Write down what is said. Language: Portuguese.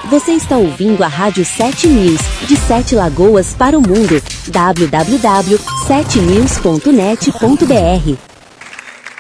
Você está ouvindo a Rádio 7 News, de 7 Lagoas para o mundo. www.7news.net.br